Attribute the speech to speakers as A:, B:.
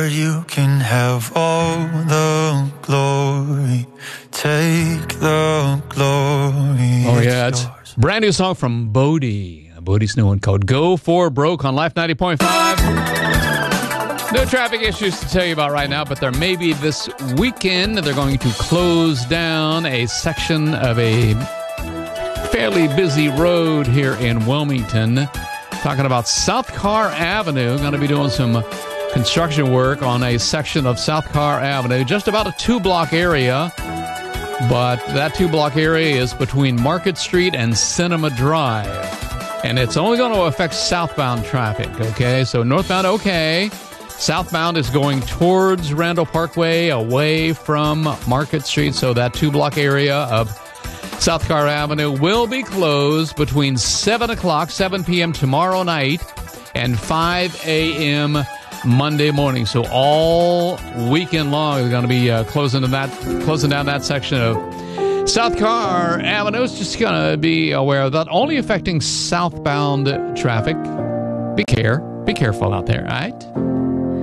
A: Lord, you can have all the glory. Take the glory.
B: Oh, yeah, it's a brand new song from Bodie. Bodie's new one called Go For Broke on Life 90.5. No traffic issues to tell you about right now, but there may be this weekend. They're going to close down a section of a fairly busy road here in Wilmington. Talking about South Carr Avenue. Going to be doing some construction work on a section of South Carr Avenue, just about a 2-block area. But that 2-block area is between Market Street and Cinema Drive. And it's only going to affect southbound traffic, okay? So northbound, okay. Southbound is going towards Randall Parkway, away from Market Street. So that 2-block area of South Carr Avenue will be closed between 7 p.m. tomorrow night and 5 a.m. Monday morning. So all weekend long, they're going to be closing down that section of South Carr Avenue. It's just going to be aware of that. Only affecting southbound traffic. Be careful out there, all right?